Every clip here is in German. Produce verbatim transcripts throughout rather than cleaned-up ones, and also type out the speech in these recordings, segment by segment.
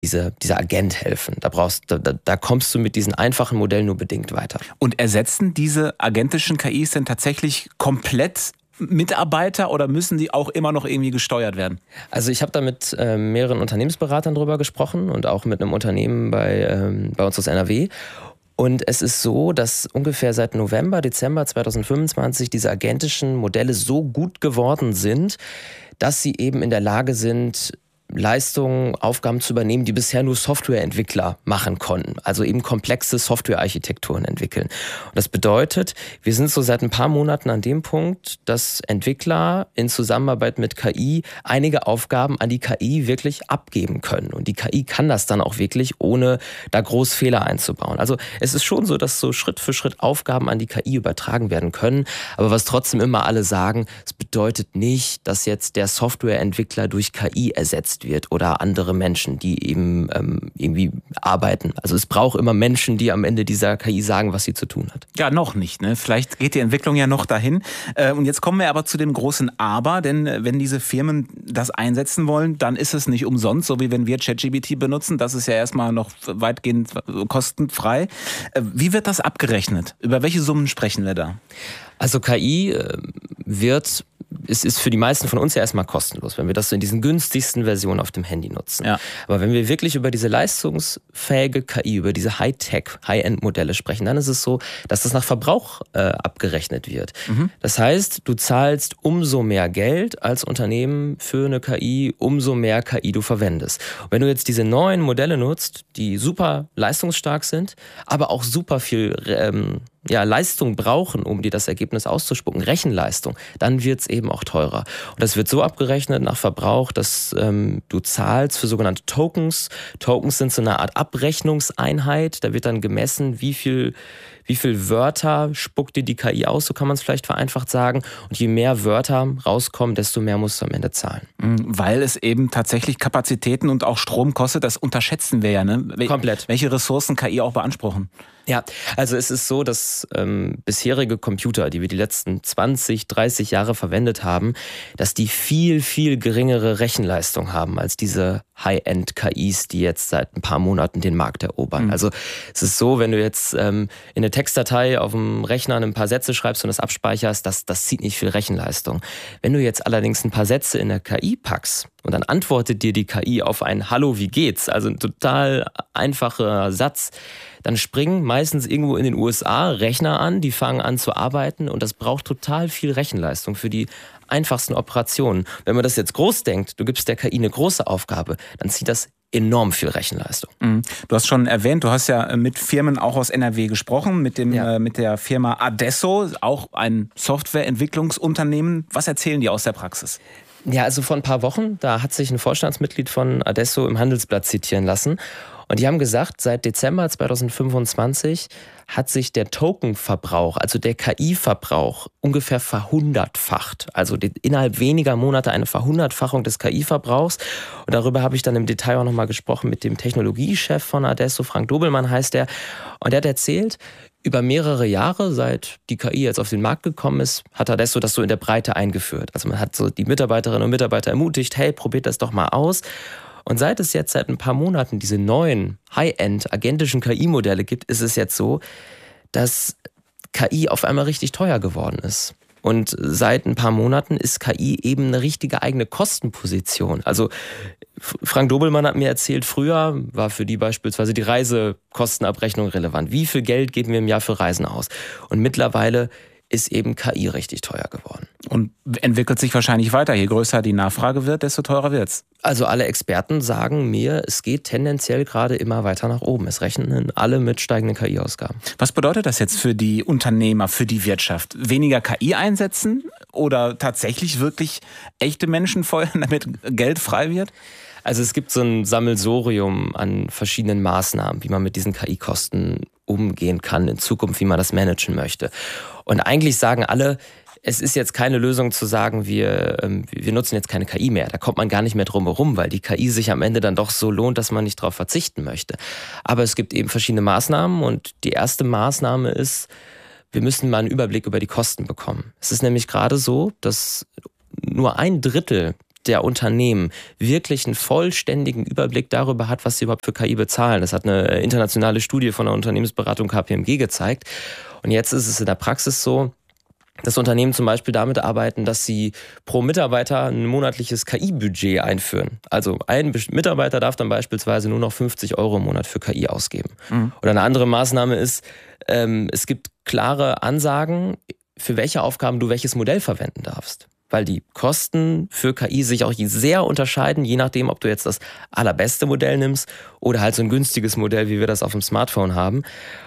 diese, dieser Agent helfen. Da brauchst, da, da kommst du mit diesen einfachen Modellen nur bedingt weiter. Und ersetzen diese agentischen K Is denn tatsächlich komplett Mitarbeiter oder müssen die auch immer noch irgendwie gesteuert werden? Also ich habe da mit äh, mehreren Unternehmensberatern drüber gesprochen und auch mit einem Unternehmen bei, ähm, bei uns aus N R W. Und es ist so, dass ungefähr seit November, Dezember zweitausendfünfundzwanzig diese agentischen Modelle so gut geworden sind, dass sie eben in der Lage sind, Leistungen, Aufgaben zu übernehmen, die bisher nur Softwareentwickler machen konnten. Also eben komplexe Softwarearchitekturen entwickeln. Und das bedeutet, wir sind so seit ein paar Monaten an dem Punkt, dass Entwickler in Zusammenarbeit mit K I einige Aufgaben an die K I wirklich abgeben können. Und die K I kann das dann auch wirklich, ohne da groß Fehler einzubauen. Also es ist schon so, dass so Schritt für Schritt Aufgaben an die K I übertragen werden können. Aber was trotzdem immer alle sagen, es bedeutet nicht, dass jetzt der Softwareentwickler durch K I ersetzt wird oder andere Menschen, die eben ähm, irgendwie arbeiten. Also es braucht immer Menschen, die am Ende dieser K I sagen, was sie zu tun hat. Ja, noch nicht. Ne? Vielleicht geht die Entwicklung ja noch dahin. Äh, und jetzt kommen wir aber zu dem großen Aber, denn äh, wenn diese Firmen das einsetzen wollen, dann ist es nicht umsonst, so wie wenn wir ChatGPT benutzen. Das ist ja erstmal noch weitgehend kostenfrei. Äh, wie wird das abgerechnet? Über welche Summen sprechen wir da? Also K I äh, wird Es ist für die meisten von uns ja erstmal kostenlos, wenn wir das so in diesen günstigsten Versionen auf dem Handy nutzen. Ja. Aber wenn wir wirklich über diese leistungsfähige K I, über diese High-Tech, High-End-Modelle sprechen, dann ist es so, dass das nach Verbrauch äh, abgerechnet wird. Mhm. Das heißt, du zahlst umso mehr Geld als Unternehmen für eine K I, umso mehr K I du verwendest. Und wenn du jetzt diese neuen Modelle nutzt, die super leistungsstark sind, aber auch super viel ähm, ja, Leistung brauchen, um dir das Ergebnis auszuspucken, Rechenleistung, dann wird's eben auch teurer. Und das wird so abgerechnet nach Verbrauch, dass ähm, du zahlst für sogenannte Tokens. Tokens sind so eine Art Abrechnungseinheit. Da wird dann gemessen, wie viel wie viel Wörter spuckt dir die K I aus, so kann man es vielleicht vereinfacht sagen. Und je mehr Wörter rauskommen, desto mehr musst du am Ende zahlen. Weil es eben tatsächlich Kapazitäten und auch Strom kostet, das unterschätzen wir ja, ne? Komplett. Welche Ressourcen K I auch beanspruchen? Ja, also es ist so, dass ähm, bisherige Computer, die wir die letzten zwanzig, dreißig Jahre verwendet haben, dass die viel, viel geringere Rechenleistung haben als diese High-End-K Is, die jetzt seit ein paar Monaten den Markt erobern. Mhm. Also es ist so, wenn du jetzt ähm, in eine Textdatei auf dem Rechner ein paar Sätze schreibst und das abspeicherst, das, das zieht nicht viel Rechenleistung. Wenn du jetzt allerdings ein paar Sätze in eine K I packst und dann antwortet dir die K I auf ein Hallo, wie geht's? Also ein total einfacher Satz. Dann springen meistens irgendwo in den U S A Rechner an, die fangen an zu arbeiten und das braucht total viel Rechenleistung für die einfachsten Operationen. Wenn man das jetzt groß denkt, du gibst der K I eine große Aufgabe, dann zieht das enorm viel Rechenleistung. Du hast schon erwähnt, du hast ja mit Firmen auch aus N R W gesprochen, mit, dem, ja. äh, mit der Firma Adesso, auch ein Softwareentwicklungsunternehmen. Was erzählen die aus der Praxis? Ja, also vor ein paar Wochen, da hat sich ein Vorstandsmitglied von Adesso im Handelsblatt zitieren lassen. Und die haben gesagt, seit Dezember zweitausendfünfundzwanzig hat sich der Tokenverbrauch, also der K I-Verbrauch, ungefähr verhundertfacht. Also innerhalb weniger Monate eine Verhundertfachung des K I-Verbrauchs. Und darüber habe ich dann im Detail auch nochmal gesprochen mit dem Technologiechef von Adesso, Frank Dobelmann heißt der. Und der hat erzählt, über mehrere Jahre, seit die K I jetzt auf den Markt gekommen ist, hat Adesso das so in der Breite eingeführt. Also man hat so die Mitarbeiterinnen und Mitarbeiter ermutigt, hey, probiert das doch mal aus. Und seit es jetzt seit ein paar Monaten diese neuen High-End agentischen K I-Modelle gibt, ist es jetzt so, dass K I auf einmal richtig teuer geworden ist. Und seit ein paar Monaten ist K I eben eine richtige eigene Kostenposition. Also Frank Dobelmann hat mir erzählt, früher war für die beispielsweise die Reisekostenabrechnung relevant. Wie viel Geld geben wir im Jahr für Reisen aus? Und mittlerweile ist eben K I richtig teuer geworden. Und entwickelt sich wahrscheinlich weiter. Je größer die Nachfrage wird, desto teurer wird's. Also alle Experten sagen mir, es geht tendenziell gerade immer weiter nach oben. Es rechnen alle mit steigenden K I-Ausgaben. Was bedeutet das jetzt für die Unternehmer, für die Wirtschaft? Weniger K I einsetzen oder tatsächlich wirklich echte Menschen feuern, damit Geld frei wird? Also es gibt so ein Sammelsurium an verschiedenen Maßnahmen, wie man mit diesen K I-Kosten umgehen kann in Zukunft, wie man das managen möchte. Und eigentlich sagen alle, es ist jetzt keine Lösung zu sagen, wir, wir nutzen jetzt keine K I mehr. Da kommt man gar nicht mehr drum herum, weil die K I sich am Ende dann doch so lohnt, dass man nicht darauf verzichten möchte. Aber es gibt eben verschiedene Maßnahmen und die erste Maßnahme ist, wir müssen mal einen Überblick über die Kosten bekommen. Es ist nämlich gerade so, dass nur ein Drittel der Unternehmen wirklich einen vollständigen Überblick darüber hat, was sie überhaupt für K I bezahlen. Das hat eine internationale Studie von der Unternehmensberatung K P M G gezeigt. Und jetzt ist es in der Praxis so, dass Unternehmen zum Beispiel damit arbeiten, dass sie pro Mitarbeiter ein monatliches K I-Budget einführen. Also ein Mitarbeiter darf dann beispielsweise nur noch fünfzig Euro im Monat für K I ausgeben. Mhm. Oder eine andere Maßnahme ist, ähm, es gibt klare Ansagen, für welche Aufgaben du welches Modell verwenden darfst. Weil die Kosten für K I sich auch sehr unterscheiden, je nachdem, ob du jetzt das allerbeste Modell nimmst oder halt so ein günstiges Modell, wie wir das auf dem Smartphone haben.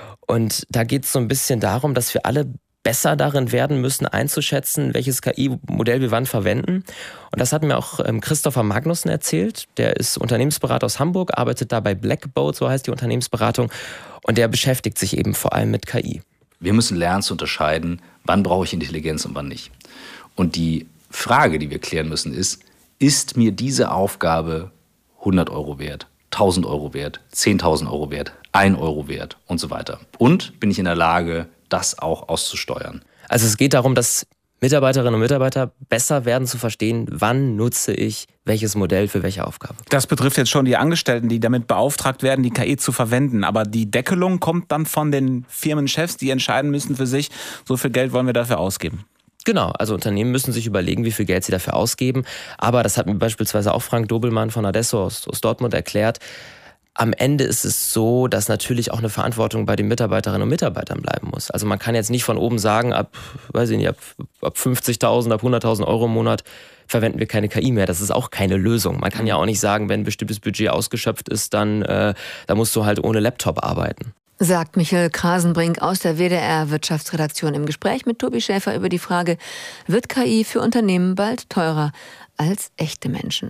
Und da geht es so ein bisschen darum, dass wir alle besser darin werden müssen, einzuschätzen, welches K I-Modell wir wann verwenden. Und das hat mir auch ähm, Christopher Magnussen erzählt. Der ist Unternehmensberater aus Hamburg, arbeitet da bei Blackboat, so heißt die Unternehmensberatung. Und der beschäftigt sich eben vor allem mit K I. Wir müssen lernen zu unterscheiden, wann brauche ich Intelligenz und wann nicht. Und die Frage, die wir klären müssen, ist, ist mir diese Aufgabe hundert Euro wert, tausend Euro wert, zehntausend Euro wert, ein Euro wert und so weiter. Und bin ich in der Lage, das auch auszusteuern? Also es geht darum, dass Mitarbeiterinnen und Mitarbeiter besser werden zu verstehen, wann nutze ich welches Modell für welche Aufgabe. Das betrifft jetzt schon die Angestellten, die damit beauftragt werden, die K I zu verwenden. Aber die Deckelung kommt dann von den Firmenchefs, die entscheiden müssen für sich, so viel Geld wollen wir dafür ausgeben. Genau, also Unternehmen müssen sich überlegen, wie viel Geld sie dafür ausgeben. Aber das hat mir beispielsweise auch Frank Dobelmann von Adesso aus, aus Dortmund erklärt. Am Ende ist es so, dass natürlich auch eine Verantwortung bei den Mitarbeiterinnen und Mitarbeitern bleiben muss. Also man kann jetzt nicht von oben sagen, ab, weiß ich nicht, ab, ab fünfzigtausend, ab hunderttausend Euro im Monat verwenden wir keine K I mehr. Das ist auch keine Lösung. Man kann ja auch nicht sagen, wenn ein bestimmtes Budget ausgeschöpft ist, dann äh, da musst du halt ohne Laptop arbeiten. Sagt Michael Krasenbrink aus der W D R-Wirtschaftsredaktion im Gespräch mit Tobi Schäfer über die Frage, wird K I für Unternehmen bald teurer als echte Menschen?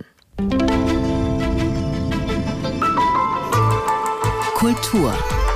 Kultur.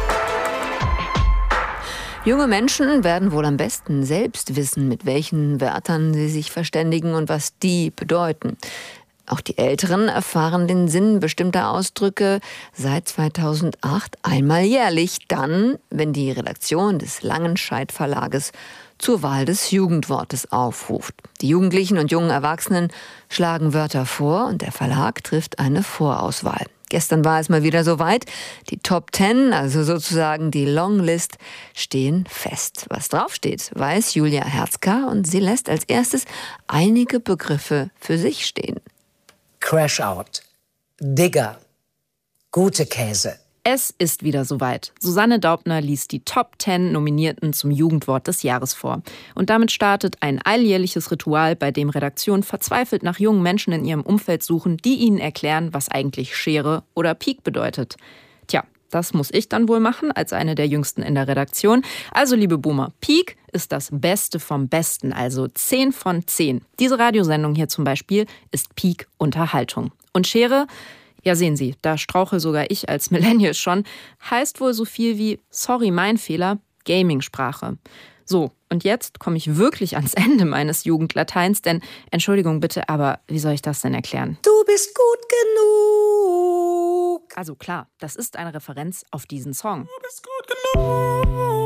Junge Menschen werden wohl am besten selbst wissen, mit welchen Wörtern sie sich verständigen und was die bedeuten. Auch die Älteren erfahren den Sinn bestimmter Ausdrücke seit zweitausendacht einmal jährlich, dann, wenn die Redaktion des Langenscheidt Verlages zur Wahl des Jugendwortes aufruft. Die Jugendlichen und jungen Erwachsenen schlagen Wörter vor und der Verlag trifft eine Vorauswahl. Gestern war es mal wieder soweit. Die Top Ten, also sozusagen die Longlist, stehen fest. Was draufsteht, weiß Julia Herzka und sie lässt als erstes einige Begriffe für sich stehen. Crash-Out, Digger, gute Käse. Es ist wieder soweit. Susanne Daubner liest die Top Ten Nominierten zum Jugendwort des Jahres vor. Und damit startet ein alljährliches Ritual, bei dem Redaktionen verzweifelt nach jungen Menschen in ihrem Umfeld suchen, die ihnen erklären, was eigentlich Schere oder Pik bedeutet. Tja, das muss ich dann wohl machen, als eine der Jüngsten in der Redaktion. Also, liebe Boomer, Pik ist das Beste vom Besten, also zehn von zehn. Diese Radiosendung hier zum Beispiel ist Pik Unterhaltung. Und Schere? Ja, sehen Sie, da strauche sogar ich als Millennial schon, heißt wohl so viel wie sorry, mein Fehler, Gaming-Sprache. So, und jetzt komme ich wirklich ans Ende meines Jugendlateins, denn, Entschuldigung bitte, aber wie soll ich das denn erklären? Du bist gut genug. Also klar, das ist eine Referenz auf diesen Song. Du bist gut genug.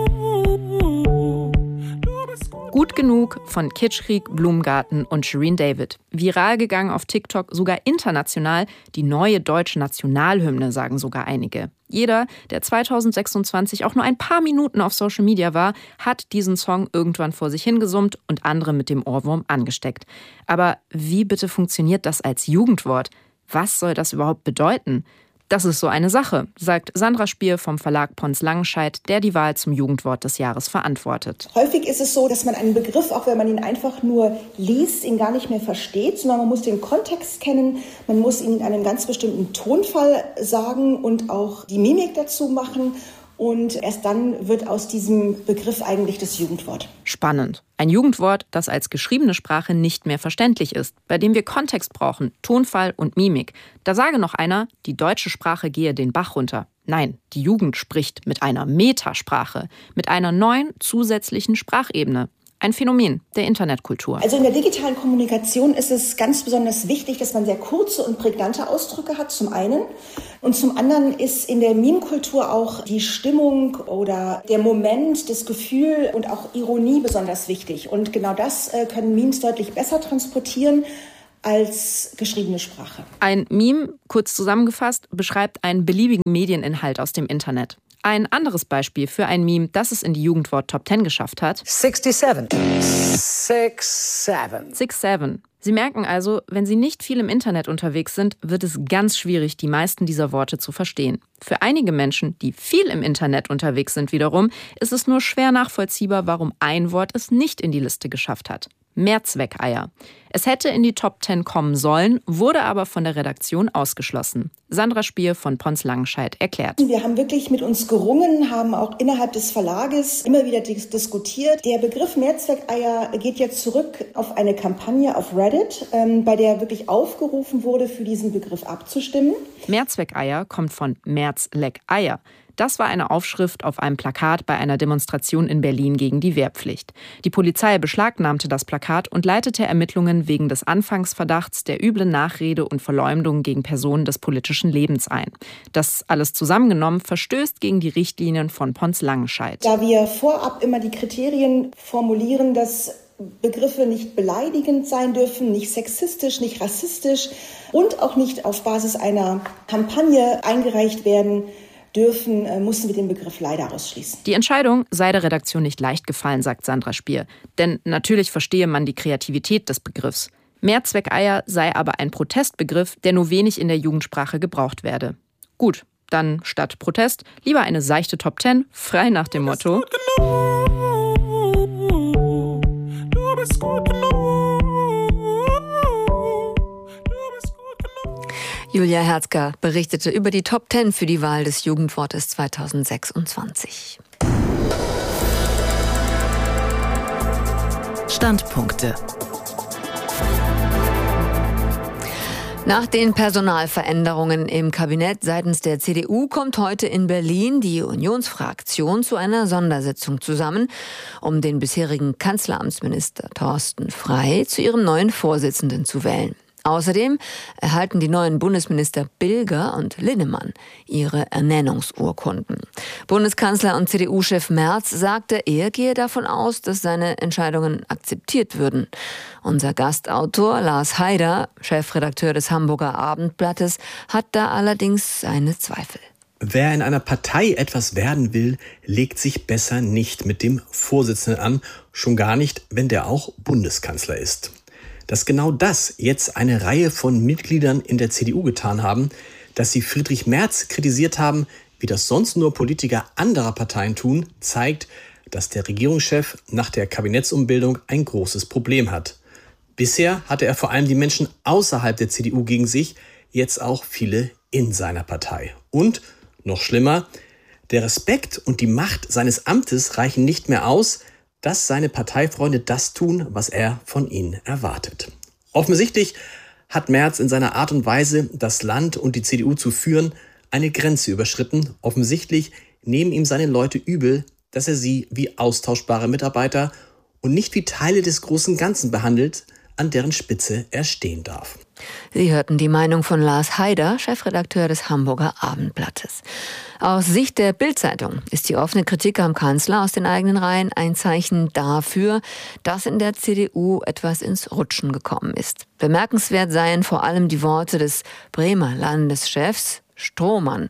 Gut genug von Kitschkrieg, Blumengarten und Shirin David. Viral gegangen auf TikTok, sogar international. Die neue deutsche Nationalhymne, sagen sogar einige. Jeder, der zweitausendsechsundzwanzig auch nur ein paar Minuten auf Social Media war, hat diesen Song irgendwann vor sich hingesummt und andere mit dem Ohrwurm angesteckt. Aber wie bitte funktioniert das als Jugendwort? Was soll das überhaupt bedeuten? Das ist so eine Sache, sagt Sandra Spier vom Verlag Pons Langenscheidt, der die Wahl zum Jugendwort des Jahres verantwortet. Häufig ist es so, dass man einen Begriff, auch wenn man ihn einfach nur liest, ihn gar nicht mehr versteht, sondern man muss den Kontext kennen, man muss ihn in einem ganz bestimmten Tonfall sagen und auch die Mimik dazu machen. Und erst dann wird aus diesem Begriff eigentlich das Jugendwort. Spannend. Ein Jugendwort, das als geschriebene Sprache nicht mehr verständlich ist, bei dem wir Kontext brauchen, Tonfall und Mimik. Da sage noch einer, die deutsche Sprache gehe den Bach runter. Nein, die Jugend spricht mit einer Metasprache, mit einer neuen zusätzlichen Sprachebene. Ein Phänomen der Internetkultur. Also in der digitalen Kommunikation ist es ganz besonders wichtig, dass man sehr kurze und prägnante Ausdrücke hat, zum einen. Und zum anderen ist in der Meme-Kultur auch die Stimmung oder der Moment, das Gefühl und auch Ironie besonders wichtig. Und genau das können Memes deutlich besser transportieren als geschriebene Sprache. Ein Meme, kurz zusammengefasst, beschreibt einen beliebigen Medieninhalt aus dem Internet. Ein anderes Beispiel für ein Meme, das es in die Jugendwort Top Ten geschafft hat. sixty-seven. Six, seven. Six, seven. Sie merken also, wenn Sie nicht viel im Internet unterwegs sind, wird es ganz schwierig, die meisten dieser Worte zu verstehen. Für einige Menschen, die viel im Internet unterwegs sind wiederum, ist es nur schwer nachvollziehbar, warum ein Wort es nicht in die Liste geschafft hat. Mehrzweckeier. Es hätte in die Top Ten kommen sollen, wurde aber von der Redaktion ausgeschlossen. Sandra Spier von Pons Langenscheidt erklärt. Wir haben wirklich mit uns gerungen, haben auch innerhalb des Verlages immer wieder dis- diskutiert. Der Begriff Mehrzweckeier geht jetzt zurück auf eine Kampagne auf Reddit, ähm, bei der wirklich aufgerufen wurde, für diesen Begriff abzustimmen. Mehrzweckeier kommt von Merz leck Eier. Das war eine Aufschrift auf einem Plakat bei einer Demonstration in Berlin gegen die Wehrpflicht. Die Polizei beschlagnahmte das Plakat und leitete Ermittlungen wegen des Anfangsverdachts der üblen Nachrede und Verleumdung gegen Personen des politischen Lebens ein. Das alles zusammengenommen verstößt gegen die Richtlinien von Pons Langenscheidt. Da wir vorab immer die Kriterien formulieren, dass Begriffe nicht beleidigend sein dürfen, nicht sexistisch, nicht rassistisch und auch nicht auf Basis einer Kampagne eingereicht werden dürfen, mussten wir den Begriff leider ausschließen. Die Entscheidung sei der Redaktion nicht leicht gefallen, sagt Sandra Spier. Denn natürlich verstehe man die Kreativität des Begriffs. Mehrzweckeier sei aber ein Protestbegriff, der nur wenig in der Jugendsprache gebraucht werde. Gut, dann statt Protest lieber eine seichte Top Ten, frei nach dem Motto: Du bist gut genug. Julia Herzger berichtete über die Top Ten für die Wahl des Jugendwortes zweitausendsechsundzwanzig. Standpunkte. Nach den Personalveränderungen im Kabinett seitens der C D U kommt heute in Berlin die Unionsfraktion zu einer Sondersitzung zusammen, um den bisherigen Kanzleramtsminister Thorsten Frey zu ihrem neuen Vorsitzenden zu wählen. Außerdem erhalten die neuen Bundesminister Bilger und Linnemann ihre Ernennungsurkunden. Bundeskanzler und C D U-Chef Merz sagte, er gehe davon aus, dass seine Entscheidungen akzeptiert würden. Unser Gastautor Lars Haider, Chefredakteur des Hamburger Abendblattes, hat da allerdings seine Zweifel. Wer in einer Partei etwas werden will, legt sich besser nicht mit dem Vorsitzenden an, schon gar nicht, wenn der auch Bundeskanzler ist. Dass genau das jetzt eine Reihe von Mitgliedern in der C D U getan haben, dass sie Friedrich Merz kritisiert haben, wie das sonst nur Politiker anderer Parteien tun, zeigt, dass der Regierungschef nach der Kabinettsumbildung ein großes Problem hat. Bisher hatte er vor allem die Menschen außerhalb der C D U gegen sich, jetzt auch viele in seiner Partei. Und, noch schlimmer, der Respekt und die Macht seines Amtes reichen nicht mehr aus, dass seine Parteifreunde das tun, was er von ihnen erwartet. Offensichtlich hat Merz in seiner Art und Weise, das Land und die C D U zu führen, eine Grenze überschritten. Offensichtlich nehmen ihm seine Leute übel, dass er sie wie austauschbare Mitarbeiter und nicht wie Teile des großen Ganzen behandelt, an deren Spitze er stehen darf. Sie hörten die Meinung von Lars Haider, Chefredakteur des Hamburger Abendblattes. Aus Sicht der Bild-Zeitung ist die offene Kritik am Kanzler aus den eigenen Reihen ein Zeichen dafür, dass in der C D U etwas ins Rutschen gekommen ist. Bemerkenswert seien vor allem die Worte des Bremer Landeschefs Strohmann,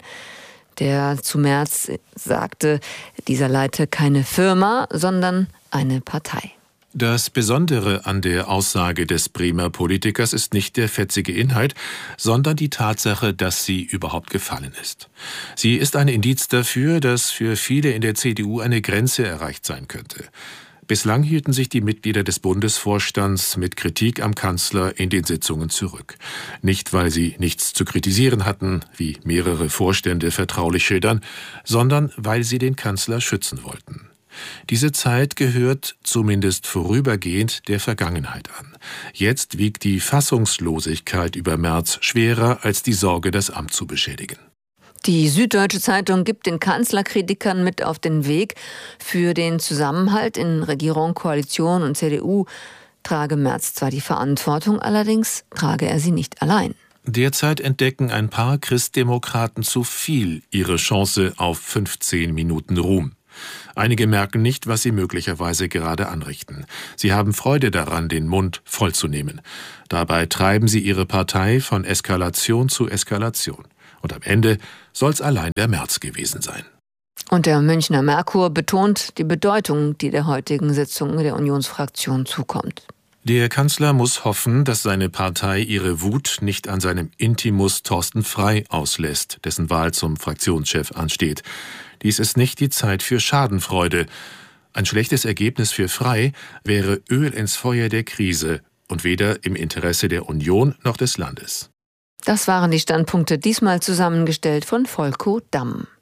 der zu Merz sagte, dieser leite keine Firma, sondern eine Partei. Das Besondere an der Aussage des Bremer Politikers ist nicht der fetzige Inhalt, sondern die Tatsache, dass sie überhaupt gefallen ist. Sie ist ein Indiz dafür, dass für viele in der C D U eine Grenze erreicht sein könnte. Bislang hielten sich die Mitglieder des Bundesvorstands mit Kritik am Kanzler in den Sitzungen zurück. Nicht, weil sie nichts zu kritisieren hatten, wie mehrere Vorstände vertraulich schildern, sondern weil sie den Kanzler schützen wollten. Diese Zeit gehört, zumindest vorübergehend, der Vergangenheit an. Jetzt wiegt die Fassungslosigkeit über Merz schwerer als die Sorge, das Amt zu beschädigen. Die Süddeutsche Zeitung gibt den Kanzlerkritikern mit auf den Weg. Für den Zusammenhalt in Regierung, Koalition und C D U trage Merz zwar die Verantwortung, allerdings trage er sie nicht allein. Derzeit entdecken ein paar Christdemokraten zu viel ihre Chance auf fünfzehn Minuten Ruhm. Einige merken nicht, was sie möglicherweise gerade anrichten. Sie haben Freude daran, den Mund vollzunehmen. Dabei treiben sie ihre Partei von Eskalation zu Eskalation. Und am Ende soll's allein der Merz gewesen sein. Und der Münchner Merkur betont die Bedeutung, die der heutigen Sitzung der Unionsfraktion zukommt. Der Kanzler muss hoffen, dass seine Partei ihre Wut nicht an seinem Intimus Thorsten Frey auslässt, dessen Wahl zum Fraktionschef ansteht. Dies ist nicht die Zeit für Schadenfreude. Ein schlechtes Ergebnis für Frey wäre Öl ins Feuer der Krise und weder im Interesse der Union noch des Landes. Das waren die Standpunkte, diesmal zusammengestellt von Volko Damm.